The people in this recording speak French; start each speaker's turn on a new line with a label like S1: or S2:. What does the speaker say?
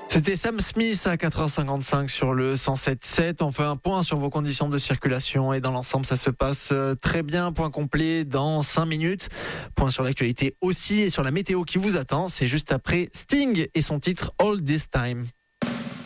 S1: C'était Sam Smith à 4h55 sur le 107.7. On fait un point sur vos conditions de circulation et dans l'ensemble, ça se passe très bien. Point complet dans 5 minutes. Point sur l'actualité aussi et sur la météo qui vous attend. C'est juste après Sting et son titre All This Time.